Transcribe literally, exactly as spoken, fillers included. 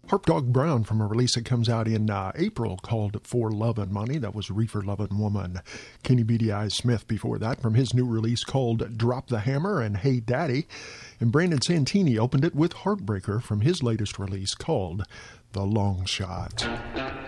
Harp Dog Brown from a release that comes out in uh, April called For Love and Money. That was Reefer Lovin' Woman. Kenny Beady Eyes Smith before that from his new release called Drop the Hammer and Hey Daddy. And Brandon Santini opened it with Heartbreaker from his latest release called The Long Shot.